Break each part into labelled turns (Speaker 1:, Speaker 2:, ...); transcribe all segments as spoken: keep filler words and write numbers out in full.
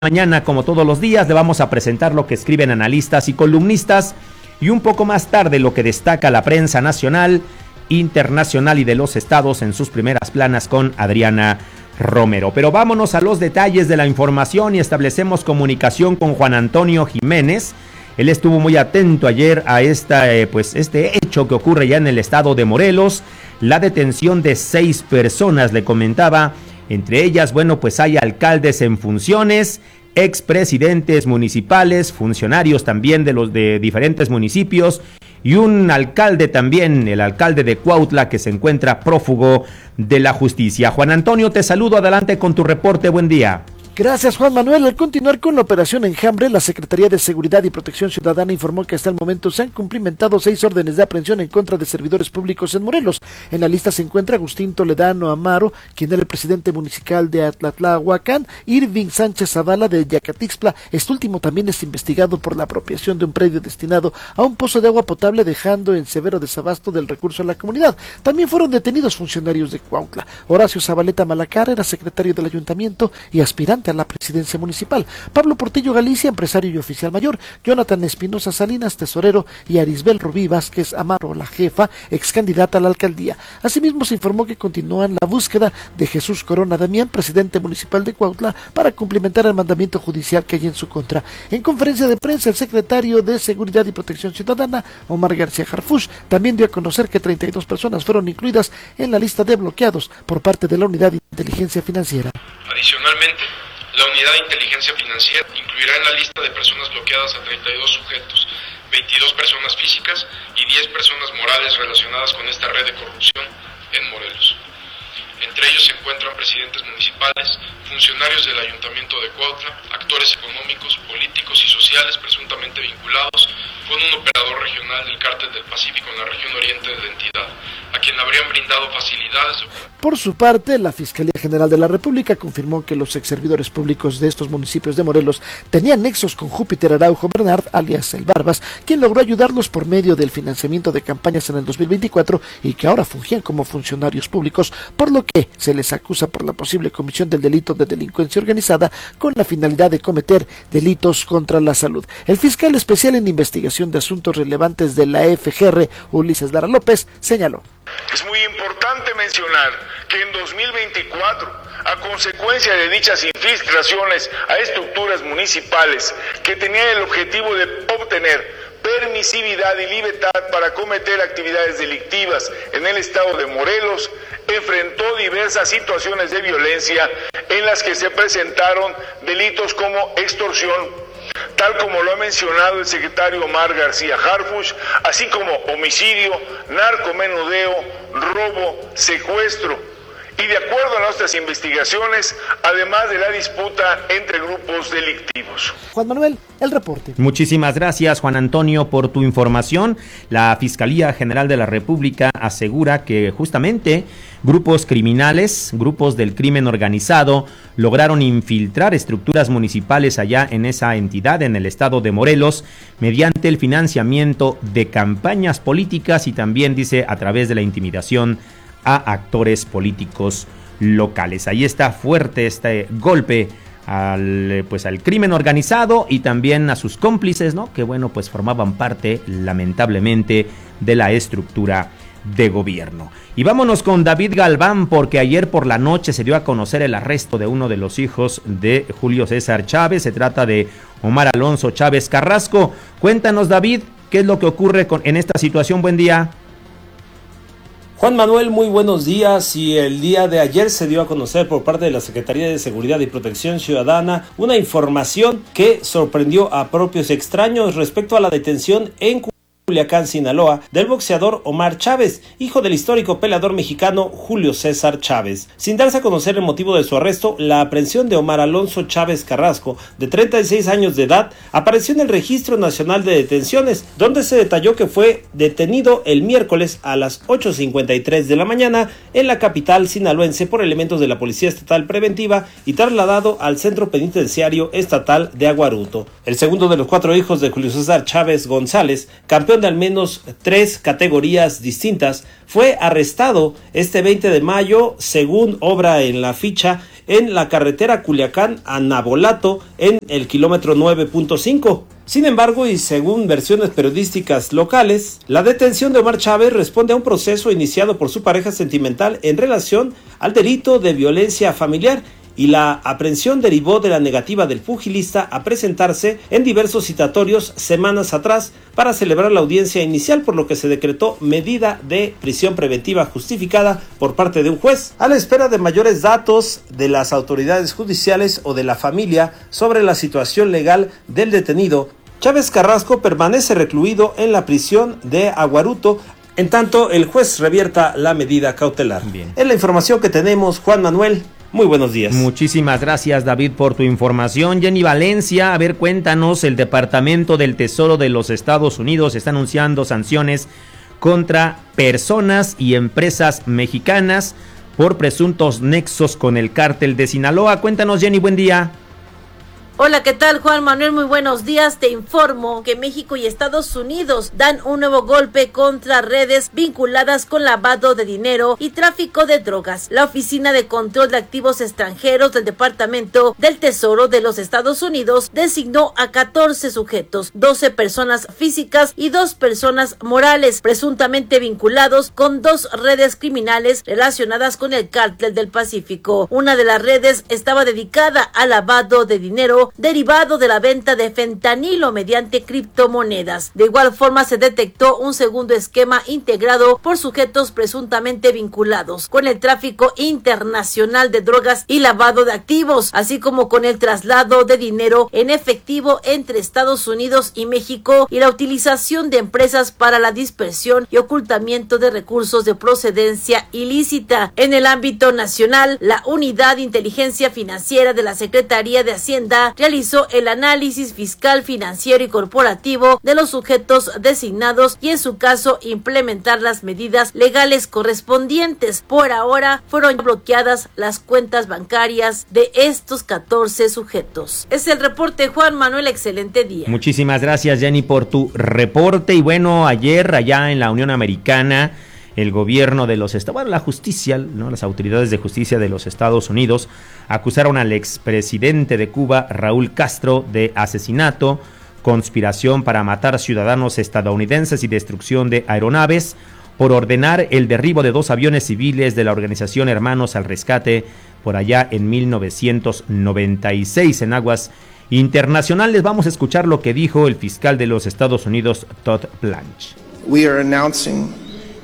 Speaker 1: Mañana, como todos los días, le vamos a presentar lo que escriben analistas y columnistas y un poco más tarde lo que destaca la prensa nacional, internacional y de los estados en sus primeras planas con Adriana Romero. Pero vámonos a los detalles de la información y establecemos comunicación con Juan Antonio Jiménez. Él estuvo muy atento ayer a esta, eh, pues este hecho que ocurre ya en el estado de Morelos, la detención de seis personas, le comentaba. Entre ellas, bueno, pues hay alcaldes en funciones, expresidentes municipales, funcionarios también de los de diferentes municipios y un alcalde también, el alcalde de Cuautla, que se encuentra prófugo de la justicia. Juan Antonio, te saludo, adelante con tu reporte, buen día.
Speaker 2: Gracias, Juan Manuel. Al continuar con la operación Enjambre, la Secretaría de Seguridad y Protección Ciudadana informó que hasta el momento se han cumplimentado seis órdenes de aprehensión en contra de servidores públicos en Morelos. En la lista se encuentra Agustín Toledano Amaro, quien era el presidente municipal de Atlatlahuacán, Irving Sánchez Zavala de Yacatixtla. Este último también es investigado por la apropiación de un predio destinado a un pozo de agua potable, dejando en severo desabasto del recurso a la comunidad. También fueron detenidos funcionarios de Cuautla. Horacio Zabaleta Malacar era secretario del ayuntamiento y aspirante a la presidencia municipal. Pablo Portillo Galicia, empresario y oficial mayor. Jonathan Espinosa Salinas, tesorero, y Arisbel Rubí Vázquez Amaro, la jefa, ex candidata a la alcaldía. Asimismo, se informó que continúan la búsqueda de Jesús Corona Damián, presidente municipal de Cuautla, para cumplimentar el mandamiento judicial que hay en su contra. En conferencia de prensa, el secretario de Seguridad y Protección Ciudadana, Omar García Harfuch, también dio a conocer que treinta y dos personas fueron incluidas en la lista de bloqueados por parte de la Unidad de Inteligencia Financiera.
Speaker 3: Adicionalmente, la Unidad de Inteligencia Financiera incluirá en la lista de personas bloqueadas a treinta y dos sujetos, veintidós personas físicas y diez personas morales relacionadas con esta red de corrupción en Morelos. Entre ellos se encuentran presidentes municipales, funcionarios del Ayuntamiento de Cuautla, actores económicos, políticos y sociales presuntamente vinculados con un operador regional del Cártel del Pacífico en la región oriente de la entidad, a quien habrían brindado facilidades.
Speaker 2: Por su parte, la Fiscalía General de la República confirmó que los exservidores públicos de estos municipios de Morelos tenían nexos con Júpiter Araujo Bernard, alias El Barbas, quien logró ayudarlos por medio del financiamiento de campañas en el dos mil veinticuatro y que ahora fungían como funcionarios públicos, por lo que se les acusa por la posible comisión del delito de delincuencia organizada con la finalidad de cometer delitos contra la salud. El fiscal especial en investigación de asuntos relevantes de la F G R, Ulises Lara López, señaló:
Speaker 4: es muy importante mencionar que en dos mil veinticuatro, a consecuencia de dichas infiltraciones a estructuras municipales que tenían el objetivo de obtener permisividad y libertad para cometer actividades delictivas en el estado de Morelos, enfrentó diversas situaciones de violencia en las que se presentaron delitos como extorsión, tal como lo ha mencionado el secretario Omar García Harfuch, así como homicidio, narcomenudeo, robo, secuestro. Y de acuerdo a nuestras investigaciones, además de la disputa entre grupos delictivos.
Speaker 2: Juan Manuel, el reporte.
Speaker 1: Muchísimas gracias, Juan Antonio, por tu información. La Fiscalía General de la República asegura que justamente grupos criminales, grupos del crimen organizado, lograron infiltrar estructuras municipales allá en esa entidad, en el estado de Morelos, mediante el financiamiento de campañas políticas y también, dice, a través de la intimidación a actores políticos locales. Ahí está fuerte este golpe al pues al crimen organizado y también a sus cómplices, ¿no? Que bueno, pues formaban parte, lamentablemente, de la estructura de gobierno. Y vámonos con David Galván, porque ayer por la noche se dio a conocer el arresto de uno de los hijos de Julio César Chávez. Se trata de Omar Alonso Chávez Carrasco. Cuéntanos, David, ¿qué es lo que ocurre con, en esta situación? Buen día.
Speaker 5: Juan Manuel, muy buenos días. Y el día de ayer se dio a conocer por parte de la Secretaría de Seguridad y Protección Ciudadana una información que sorprendió a propios extraños respecto a la detención en Culiacán, Sinaloa, del boxeador Omar Chávez, hijo del histórico peleador mexicano Julio César Chávez. Sin darse a conocer el motivo de su arresto, la aprehensión de Omar Alonso Chávez Carrasco, de treinta y seis años de edad, apareció en el Registro Nacional de Detenciones, donde se detalló que fue detenido el miércoles a las ocho cincuenta y tres de la mañana en la capital sinaloense por elementos de la Policía Estatal Preventiva y trasladado al Centro Penitenciario Estatal de Aguaruto. El segundo de los cuatro hijos de Julio César Chávez González, campeón de al menos tres categorías distintas, fue arrestado este veinte de mayo, según obra en la ficha en la carretera Culiacán a Nabolato en el kilómetro nueve punto cinco. Sin embargo, y según versiones periodísticas locales, la detención de Omar Chávez responde a un proceso iniciado por su pareja sentimental en relación al delito de violencia familiar, y la aprehensión derivó de la negativa del pugilista a presentarse en diversos citatorios semanas atrás para celebrar la audiencia inicial, por lo que se decretó medida de prisión preventiva justificada por parte de un juez, a la espera de mayores datos de las autoridades judiciales o de la familia sobre la situación legal del detenido. Chávez Carrasco permanece recluido en la prisión de Aguaruto, en tanto el juez revierta la medida cautelar. Bien. Es la información que tenemos, Juan Manuel. Muy buenos días.
Speaker 1: Muchísimas gracias, David, por tu información. Jenny Valencia, a ver, cuéntanos, el Departamento del Tesoro de los Estados Unidos está anunciando sanciones contra personas y empresas mexicanas por presuntos nexos con el cártel de Sinaloa. Cuéntanos, Jenny, buen día.
Speaker 6: Hola, ¿qué tal, Juan Manuel? Muy buenos días. Te informo que México y Estados Unidos dan un nuevo golpe contra redes vinculadas con lavado de dinero y tráfico de drogas. La Oficina de Control de Activos Extranjeros del Departamento del Tesoro de los Estados Unidos designó a catorce sujetos, doce personas físicas y dos personas morales, presuntamente vinculados con dos redes criminales relacionadas con el Cártel del Pacífico. Una de las redes estaba dedicada al lavado de dinero derivado de la venta de fentanilo mediante criptomonedas. De igual forma, se detectó un segundo esquema integrado por sujetos presuntamente vinculados con el tráfico internacional de drogas y lavado de activos, así como con el traslado de dinero en efectivo entre Estados Unidos y México y la utilización de empresas para la dispersión y ocultamiento de recursos de procedencia ilícita. En el ámbito nacional, la Unidad de Inteligencia Financiera de la Secretaría de Hacienda realizó el análisis fiscal, financiero y corporativo de los sujetos designados y en su caso implementar las medidas legales correspondientes. Por ahora fueron bloqueadas las cuentas bancarias de estos catorce sujetos. Es el reporte, Juan Manuel, excelente día.
Speaker 1: Muchísimas gracias, Jenny, por tu reporte. Y bueno, ayer allá en la Unión Americana, el gobierno de los Estados, bueno, la justicia, ¿no? Las autoridades de justicia de los Estados Unidos acusaron al expresidente de Cuba, Raúl Castro, de asesinato, conspiración para matar ciudadanos estadounidenses y destrucción de aeronaves, por ordenar el derribo de dos aviones civiles de la organización Hermanos al Rescate por allá en mil novecientos noventa y seis en aguas internacionales. Vamos a escuchar lo que dijo el fiscal de los Estados Unidos, Todd Blanche.
Speaker 7: We are announcing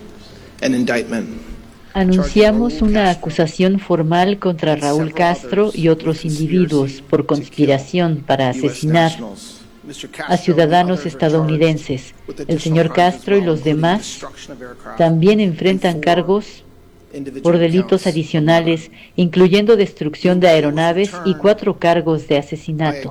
Speaker 7: an indictment.
Speaker 8: Anunciamos una acusación formal contra Raúl Castro y otros individuos por conspiración para asesinar a ciudadanos estadounidenses. El señor Castro y los demás también enfrentan cargos por delitos adicionales, incluyendo destrucción de aeronaves y cuatro cargos de asesinato.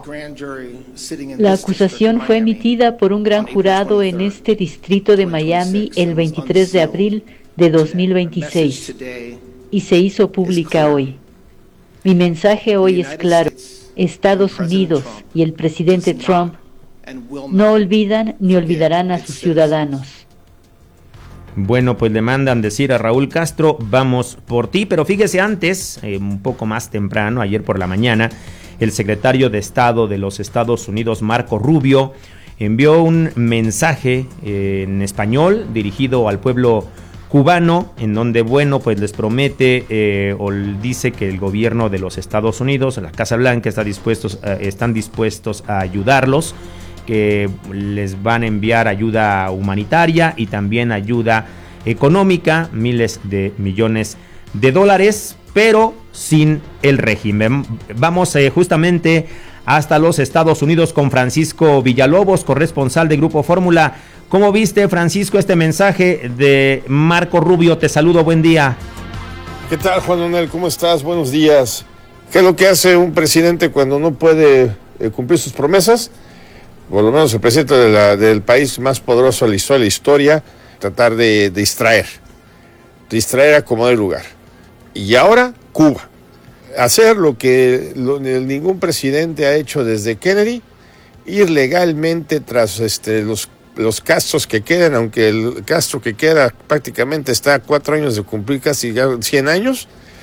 Speaker 8: La acusación fue emitida por un gran jurado en este distrito de Miami el veintitrés de abril de dos mil veintiséis y se hizo pública hoy. Mi mensaje hoy es claro: Estados Unidos y el presidente Trump no olvidan ni olvidarán a sus ciudadanos.
Speaker 1: Bueno, pues le mandan decir a Raúl Castro, vamos por ti, pero fíjese antes, eh, un poco más temprano, ayer por la mañana, el secretario de Estado de los Estados Unidos, Marco Rubio, envió un mensaje eh, en español dirigido al pueblo cubano, en donde, bueno, pues les promete eh, o dice que el gobierno de los Estados Unidos, la Casa Blanca, está dispuestos, eh, están dispuestos a ayudarlos, que les van a enviar ayuda humanitaria y también ayuda económica, miles de millones de dólares, pero sin el régimen. Vamos eh, justamente hasta los Estados Unidos con Francisco Villalobos, corresponsal de Grupo Fórmula. ¿Cómo viste, Francisco, este mensaje de Marco Rubio? Te saludo, buen día.
Speaker 9: ¿Qué tal, Juan Manuel? ¿Cómo estás? Buenos días. ¿Qué es lo que hace un presidente cuando no puede eh, cumplir sus promesas? Por lo menos el presidente de la, del país más poderoso de la historia, la historia, tratar de, de distraer, distraer a como de lugar. Y ahora, Cuba. Hacer lo que lo, ningún presidente ha hecho desde Kennedy, ir legalmente tras este, los, los Castros que quedan, aunque el Castro que queda prácticamente está a cuatro años de cumplir casi ya cien años,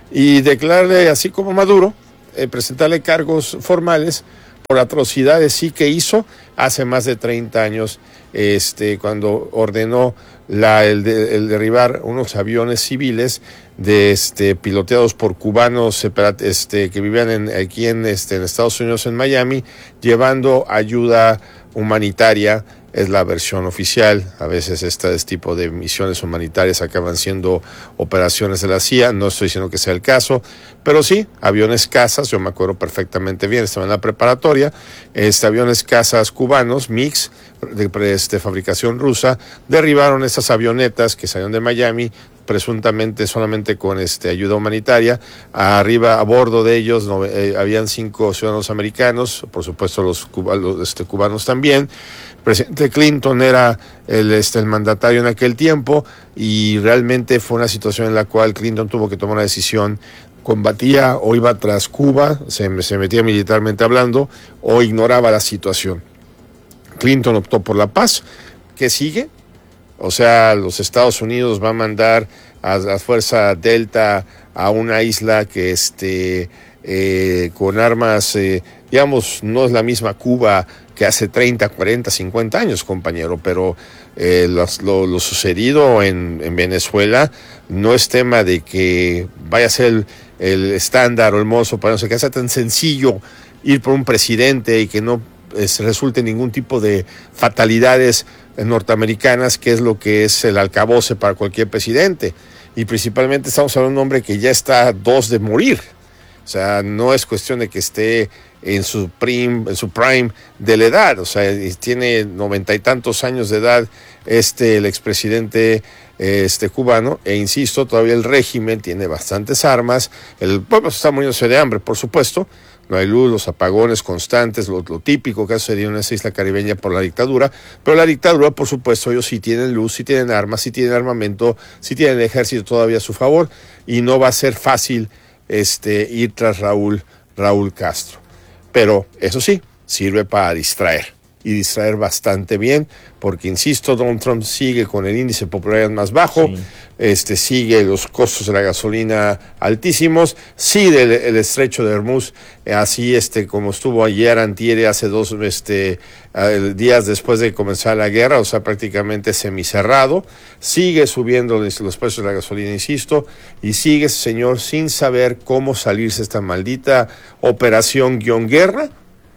Speaker 9: y declararle, así como Maduro, eh, presentarle cargos formales por atrocidades sí que hizo hace más de treinta años, este, cuando ordenó la, el, de, el derribar unos aviones civiles de este piloteados por cubanos este, que vivían en, aquí en, este, en Estados Unidos, en Miami, llevando ayuda humanitaria. Es la versión oficial. A veces este tipo de misiones humanitarias acaban siendo operaciones de la C I A, no estoy diciendo que sea el caso, pero sí, aviones cazas, yo me acuerdo perfectamente bien, estaba en la preparatoria, este, aviones cazas cubanos, mix, de este, fabricación rusa, derribaron estas avionetas que salieron de Miami, presuntamente solamente con este ayuda humanitaria. Arriba, a bordo de ellos, no, eh, habían cinco ciudadanos americanos, por supuesto los, cuba, los este, cubanos también. El presidente Clinton era el, este, el mandatario en aquel tiempo, y realmente fue una situación en la cual Clinton tuvo que tomar una decisión: combatía o iba tras Cuba, se, se metía militarmente hablando, o ignoraba la situación. Clinton optó por la paz. ¿Qué sigue? O sea, los Estados Unidos va a mandar a la Fuerza Delta a una isla que este eh, con armas, eh, digamos, no es la misma Cuba que hace treinta, cuarenta, cincuenta años, compañero, pero eh, los, lo, lo sucedido en, en Venezuela no es tema de que vaya a ser el, el estándar o el mozo para no sé qué, sea tan sencillo ir por un presidente y que no es, resulte ningún tipo de fatalidades norteamericanas, que es lo que es el alcaboce para cualquier presidente. Y principalmente estamos hablando de un hombre que ya está a dos de morir. O sea, no es cuestión de que esté en su prime, en su prime de la edad. O sea, tiene noventa y tantos años de edad este el expresidente este cubano, e insisto, todavía el régimen tiene bastantes armas. El pueblo está muriéndose de hambre, por supuesto. No hay luz, los apagones constantes, lo, lo típico que ha sucedido en esa isla caribeña por la dictadura. Pero la dictadura, por supuesto, ellos sí tienen luz, sí tienen armas, sí tienen armamento, sí tienen el ejército todavía a su favor, y no va a ser fácil este, ir tras Raúl, Raúl Castro. Pero eso sí, sirve para distraer, y distraer bastante bien, porque insisto, Donald Trump sigue con el índice de popularidad más bajo, sí. este sigue los costos de la gasolina altísimos, sigue el, el estrecho de Hormuz, así este como estuvo ayer, antier, hace dos este días después de comenzar la guerra, o sea, prácticamente semicerrado, sigue subiendo los, los precios de la gasolina, insisto, y sigue ese señor sin saber cómo salirse de esta maldita operación guión guerra,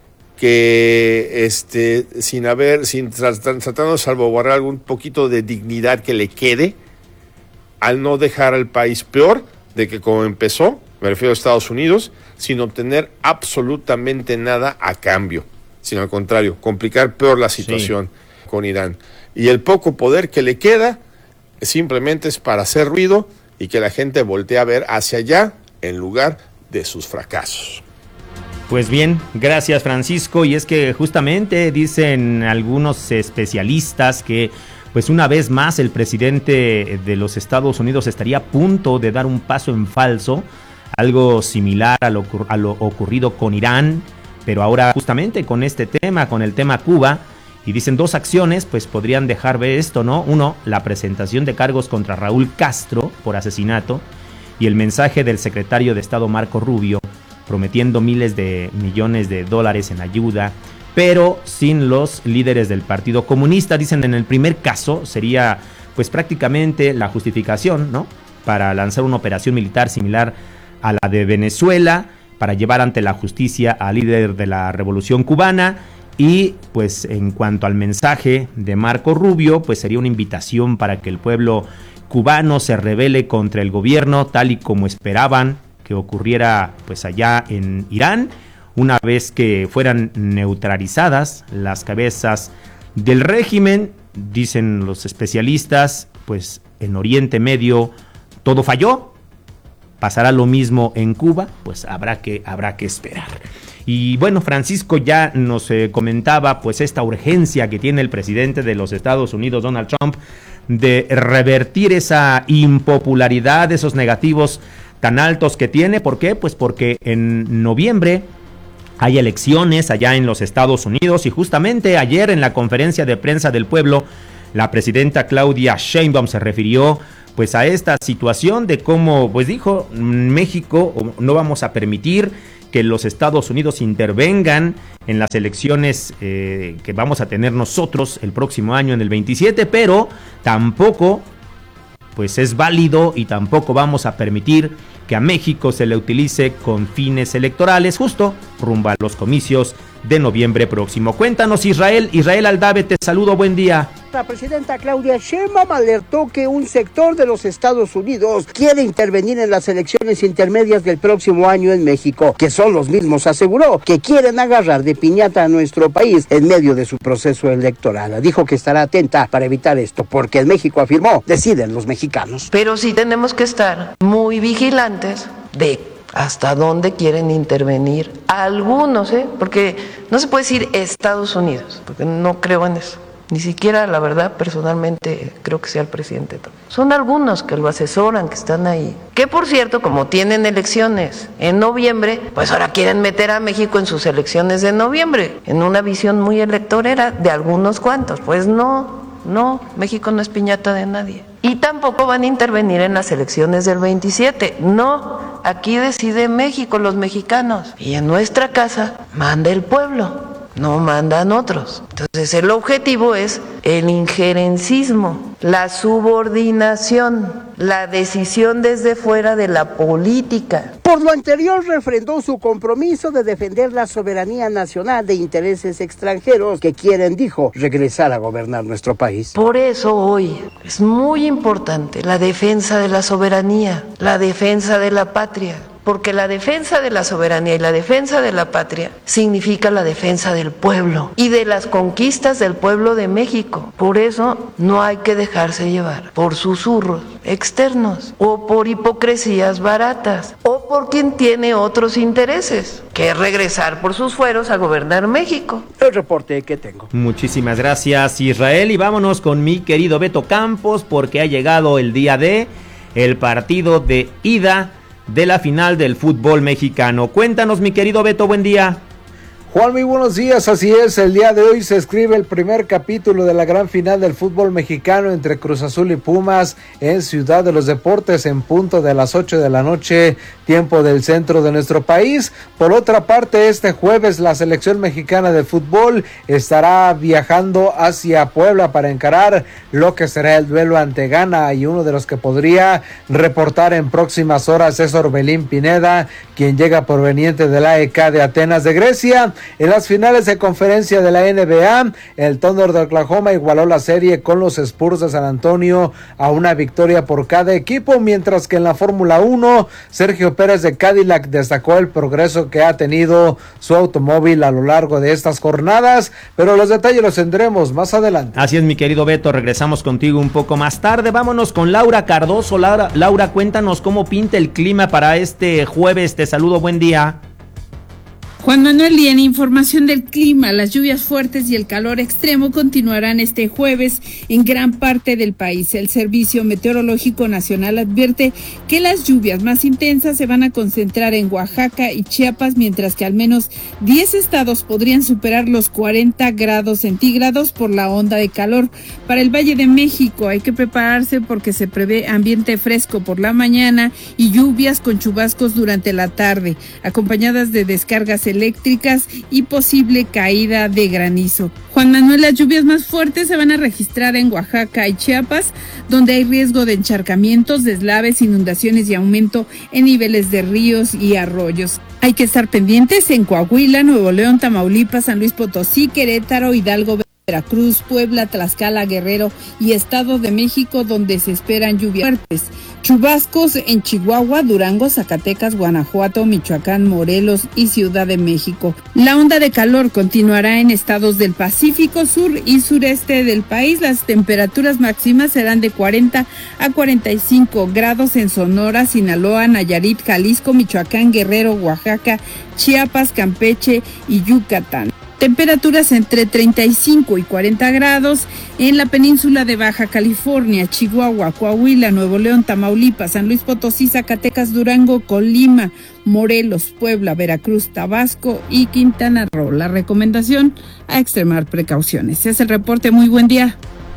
Speaker 9: que este sin haber, sin tratando de salvaguardar algún poquito de dignidad que le quede, al no dejar al país peor de que como empezó, me refiero a Estados Unidos, sin obtener absolutamente nada a cambio, sino al contrario, complicar peor la situación sí. con Irán. Y el poco poder que le queda simplemente es para hacer ruido y que la gente voltee a ver hacia allá en lugar de sus fracasos.
Speaker 1: Pues bien, gracias Francisco, y es que justamente dicen algunos especialistas que pues una vez más el presidente de los Estados Unidos estaría a punto de dar un paso en falso, algo similar a lo, a lo ocurrido con Irán, pero ahora justamente con este tema, con el tema Cuba, y dicen dos acciones pues podrían dejar ver esto, ¿no? Uno, la presentación de cargos contra Raúl Castro por asesinato, y el mensaje del secretario de Estado Marco Rubio prometiendo miles de millones de dólares en ayuda, pero sin los líderes del Partido Comunista. Dicen en el primer caso sería pues prácticamente la justificación, ¿no?, para lanzar una operación militar similar a la de Venezuela, para llevar ante la justicia al líder de la Revolución Cubana. Y pues en cuanto al mensaje de Marco Rubio, pues sería una invitación para que el pueblo cubano se rebele contra el gobierno, tal y como esperaban que ocurriera pues allá en Irán, una vez que fueran neutralizadas las cabezas del régimen. Dicen los especialistas, pues en Oriente Medio todo falló, pasará lo mismo en Cuba, pues habrá que, habrá que esperar. Y bueno, Francisco ya nos eh, comentaba pues esta urgencia que tiene el presidente de los Estados Unidos, Donald Trump, de revertir esa impopularidad, esos negativos tan altos que tiene. ¿Por qué? Pues porque en noviembre hay elecciones allá en los Estados Unidos, y justamente ayer en la conferencia de prensa del pueblo, la presidenta Claudia Sheinbaum se refirió pues a esta situación de cómo, pues dijo, México no vamos a permitir que los Estados Unidos intervengan en las elecciones eh, que vamos a tener nosotros el próximo año en el veintisiete, pero tampoco pues es válido y tampoco vamos a permitir que a México se le utilice con fines electorales, justo rumbo a los comicios de noviembre próximo. Cuéntanos, Israel. Israel Aldave, te saludo, buen día.
Speaker 10: La presidenta Claudia Sheinbaum alertó que un sector de los Estados Unidos quiere intervenir en las elecciones intermedias del próximo año en México, que son los mismos, aseguró, que quieren agarrar de piñata a nuestro país en medio de su proceso electoral. Dijo que estará atenta para evitar esto, porque en México, afirmó, deciden los mexicanos.
Speaker 11: Pero sí tenemos que estar muy vigilantes de hasta dónde quieren intervenir algunos, ¿eh? Porque no se puede decir Estados Unidos, porque no creo en eso. Ni siquiera, la verdad, personalmente creo que sea el presidente. Son algunos que lo asesoran, que están ahí. Que, por cierto, como tienen elecciones en noviembre, pues ahora quieren meter a México en sus elecciones de noviembre, en una visión muy electorera de algunos cuantos. Pues no, no, México no es piñata de nadie. Y tampoco van a intervenir en las elecciones del veintisiete. No, aquí decide México, los mexicanos. Y en nuestra casa manda el pueblo. No mandan otros. Entonces el objetivo es el injerencismo, la subordinación, la decisión desde fuera de la política.
Speaker 10: Por lo anterior, refrendó su compromiso de defender la soberanía nacional de intereses extranjeros que quieren, dijo, regresar a gobernar nuestro país.
Speaker 11: Por eso hoy es muy importante la defensa de la soberanía, la defensa de la patria. Porque la defensa de la soberanía y la defensa de la patria significa la defensa del pueblo y de las conquistas del pueblo de México. Por eso no hay que dejarse llevar por susurros externos o por hipocresías baratas o por quien tiene otros intereses, que es regresar por sus fueros a gobernar México.
Speaker 10: El reporte que tengo.
Speaker 1: Muchísimas gracias, Israel, y vámonos con mi querido Beto Campos, porque ha llegado el día de el partido de ida de la final del fútbol mexicano. Cuéntanos, mi querido Beto, buen día.
Speaker 12: Juan, muy buenos días, así es, el día de hoy se escribe el primer capítulo de la gran final del fútbol mexicano entre Cruz Azul y Pumas en Ciudad de los Deportes en punto de las ocho de la noche, tiempo del centro de nuestro país. Por otra parte, este jueves la selección mexicana de fútbol estará viajando hacia Puebla para encarar lo que será el duelo ante Ghana, y uno de los que podría reportar en próximas horas es Orbelín Pineda, quien llega proveniente del A E K de Atenas de Grecia. En las finales de conferencia de la N B A, el Thunder de Oklahoma igualó la serie con los Spurs de San Antonio a una victoria por cada equipo, mientras que en la Fórmula uno, Sergio Pérez de Cadillac destacó el progreso que ha tenido su automóvil a lo largo de estas jornadas, pero los detalles los tendremos más adelante.
Speaker 1: Así es, mi querido Beto, regresamos contigo un poco más tarde. Vámonos con Laura Cardoso. Laura, Laura, cuéntanos cómo pinta el clima para este jueves. Te saludo, buen día.
Speaker 13: Juan Manuel, y en información del clima, las lluvias fuertes y el calor extremo continuarán este jueves en gran parte del país. El Servicio Meteorológico Nacional advierte que las lluvias más intensas se van a concentrar en Oaxaca y Chiapas, mientras que al menos diez estados podrían superar los cuarenta grados centígrados por la onda de calor. Para el Valle de México hay que prepararse porque se prevé ambiente fresco por la mañana y lluvias con chubascos durante la tarde, acompañadas de descargas eléctricas y posible caída de granizo. Juan Manuel, las lluvias más fuertes se van a registrar en Oaxaca y Chiapas, donde hay riesgo de encharcamientos, deslaves, inundaciones y aumento en niveles de ríos y arroyos. Hay que estar pendientes en Coahuila, Nuevo León, Tamaulipas, San Luis Potosí, Querétaro, Hidalgo, Veracruz, Puebla, Tlaxcala, Guerrero y Estado de México, donde se esperan lluvias fuertes. Chubascos en Chihuahua, Durango, Zacatecas, Guanajuato, Michoacán, Morelos y Ciudad de México. La onda de calor continuará en estados del Pacífico Sur y sureste del país. Las temperaturas máximas serán de cuarenta a cuarenta y cinco grados en Sonora, Sinaloa, Nayarit, Jalisco, Michoacán, Guerrero, Oaxaca, Chiapas, Campeche y Yucatán. Temperaturas entre treinta y cinco y cuarenta grados en la península de Baja California, Chihuahua, Coahuila, Nuevo León, Tamaulipas, San Luis Potosí, Zacatecas, Durango, Colima, Morelos, Puebla, Veracruz, Tabasco y Quintana Roo. La recomendación: a extremar precauciones. Es el reporte. Muy buen día.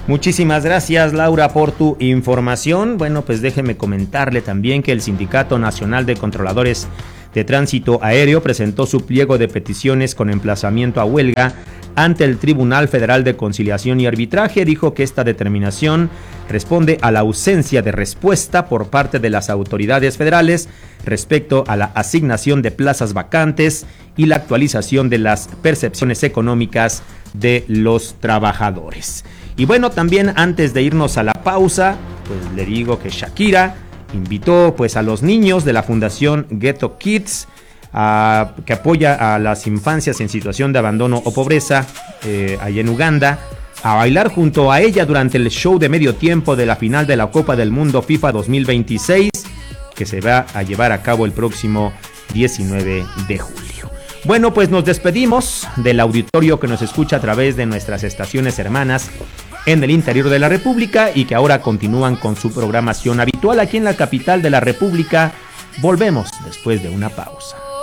Speaker 1: Muchísimas gracias, Laura, por tu información. Bueno, pues déjeme comentarle también que el Sindicato Nacional de Controladores de Tránsito Aéreo presentó su pliego de peticiones con emplazamiento a huelga ante el Tribunal Federal de Conciliación y Arbitraje. Dijo que esta determinación responde a la ausencia de respuesta por parte de las autoridades federales respecto a la asignación de plazas vacantes y la actualización de las percepciones económicas de los trabajadores. Y bueno, también antes de irnos a la pausa, pues le digo que Shakira invitó pues a los niños de la Fundación Ghetto Kids, a, que apoya a las infancias en situación de abandono o pobreza, eh, allá en Uganda, a bailar junto a ella durante el show de medio tiempo de la final de la Copa del Mundo FIFA dos mil veintiséis, que se va a llevar a cabo el próximo diecinueve de julio. Bueno, pues nos despedimos del auditorio que nos escucha a través de nuestras estaciones hermanas en el interior de la República y que ahora continúan con su programación habitual aquí en la capital de la República. Volvemos después de una pausa.